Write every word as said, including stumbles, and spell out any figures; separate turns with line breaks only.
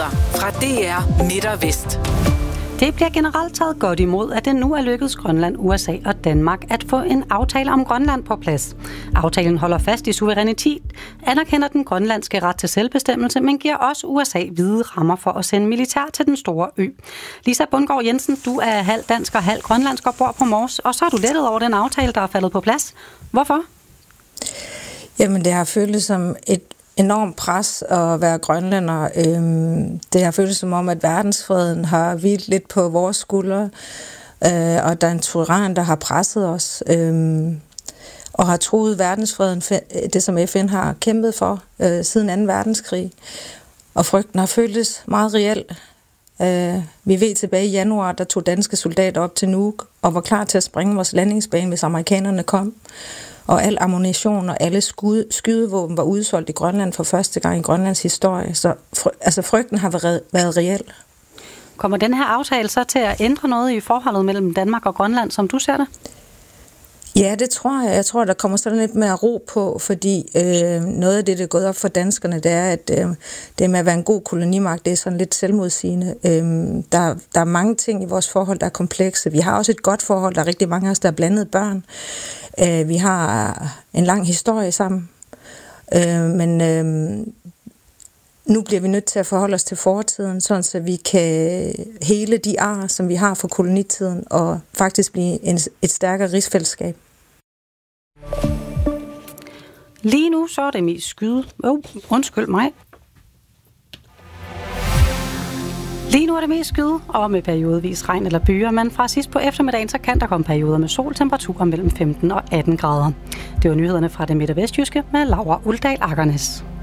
Nyheder fra D R Midt og Vest.
Det bliver generelt taget godt imod, at det nu er lykkedes Grønland, U S A og Danmark at få en aftale om Grønland på plads. Aftalen holder fast i suverænitet, anerkender den grønlandske ret til selvbestemmelse, men giver også U S A vide rammer for at sende militær til den store ø. Lisa Bundgaard Jensen, du er halv dansk og halv grønlandsk og bor på Mors, og så er du lettet over den aftale, der er faldet på plads. Hvorfor?
Jamen, det har føltes som et enormt pres at være grønlænder. Det har føltes som om, at verdensfreden har hvilt lidt på vores skuldre, og der er en tyran, der har presset os og har truet verdensfreden, det som F N har kæmpet for siden anden verdenskrig. Og frygten har føltes meget reel. Vi ved tilbage i januar, der tog danske soldater op til Nuuk og var klar til at springe vores landingsbane, hvis amerikanerne kom. Og al ammunition og alle skud, skydevåben var udsolgt i Grønland for første gang i Grønlands historie. Så fry, altså frygten har været, været reel.
Kommer den her aftale så til at ændre noget i forholdet mellem Danmark og Grønland, som du ser det?
Ja, det tror jeg. Jeg tror, der kommer sådan lidt mere ro på, fordi øh, noget af det, der er gået op for danskerne, det er, at øh, det med at være en god kolonimagt, det er sådan lidt selvmodsigende. Øh, der, der er mange ting i vores forhold, der er komplekse. Vi har også et godt forhold. Der er rigtig mange af os, der er blandet børn. Øh, vi har en lang historie sammen. Øh, men øh, nu bliver vi nødt til at forholde os til fortiden, sådan så vi kan hele de ar, som vi har fra kolonitiden, og faktisk blive en, et stærkere rigsfællesskab.
Lige nu så er det mest skyde. Oh, undskyld mig. Lige nu er det mest skyde, og med periodevis regn eller byer, men fra sidst på eftermiddagen, så kan der komme perioder med soltemperaturer mellem femten og atten grader. Det var nyhederne fra det midt- og vestjyske med Laura Uldal Akernes.